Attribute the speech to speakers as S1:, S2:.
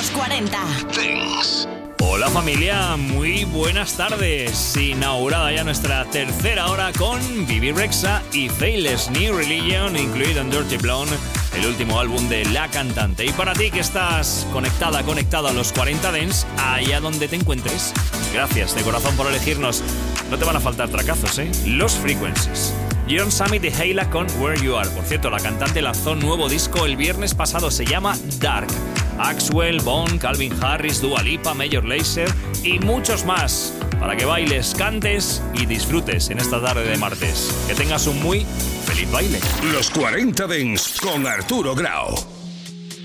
S1: Los 40
S2: Dance.
S3: Hola familia, muy buenas tardes. Inaugurada ya nuestra tercera hora con Bibi Rexha y Faithless New Religion, incluido en Dirty Blonde, el último álbum de la cantante. Y para ti que estás conectado a los 40 Dance, allá donde te encuentres, gracias de corazón por elegirnos. No te van a faltar tracazos, Los Frequencies. John Summit de Hayla con Where You Are. Por cierto, la cantante lanzó un nuevo disco el viernes pasado, se llama Dark. Axwell, Bone, Calvin Harris, Dua Lipa, Major Lazer y muchos más, para que bailes, cantes y disfrutes en esta tarde de martes. Que tengas un muy feliz baile.
S2: Los 40 Dance con Arturo Grau.